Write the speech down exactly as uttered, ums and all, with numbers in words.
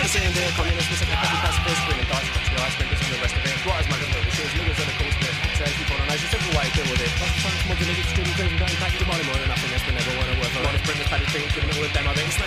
sitting there, communist, listen to copy pacifist, bringing dice, touch the ice, bringing some of the rest of it. Right as muggers, little shoes, niggas are the cool spit. So if you put on ice, it's a simple way to deal with it. Lots of times, mods and niggas, students, don't back, demanding more than nothing, that's been never won a word for honest, bring this paddy thing, giving it all a demo, then it's